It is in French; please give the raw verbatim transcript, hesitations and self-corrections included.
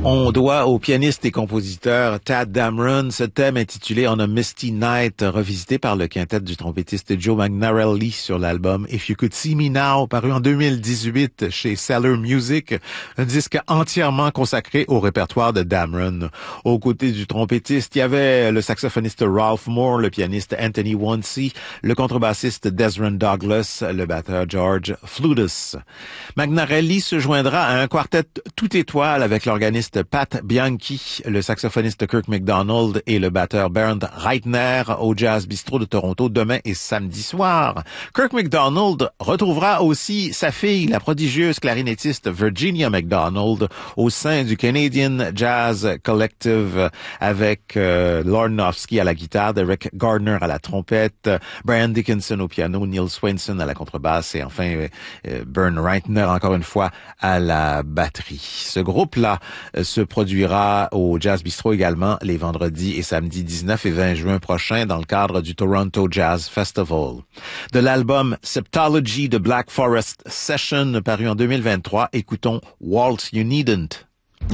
On doit au pianiste et compositeur Tadd Dameron ce thème intitulé On a Misty Night, revisité par le quintet du trompettiste Joe Magnarelli sur l'album If You Could See Me Now, paru en deux mille dix-huit chez Cellar Music, un disque entièrement consacré au répertoire de Dameron. Aux côtés du trompettiste, il y avait le saxophoniste Ralph Moore, le pianiste Anthony Wonsey, le contrebassiste Desron Douglas, le batteur George Flutus. Magnarelli se joindra à un quartet tout étoile avec l'organiste Pat Bianchi, le saxophoniste Kirk MacDonald et le batteur Bernd Reitner au Jazz Bistro de Toronto demain et samedi soir. Kirk MacDonald retrouvera aussi sa fille, la prodigieuse clarinettiste Virginia MacDonald, au sein du Canadian Jazz Collective avec euh, Lorne Nofsky à la guitare, Derek Gardner à la trompette, Brian Dickinson au piano, Neil Swainson à la contrebasse et enfin euh, Bernd Reitner encore une fois à la batterie. Ce groupe-là euh, se produira au Jazz Bistro également les vendredis et samedis dix-neuf et vingt juin prochains dans le cadre du Toronto Jazz Festival. De l'album Septology de Black Forest Session paru en deux mille vingt-trois, écoutons Waltz You Needn't.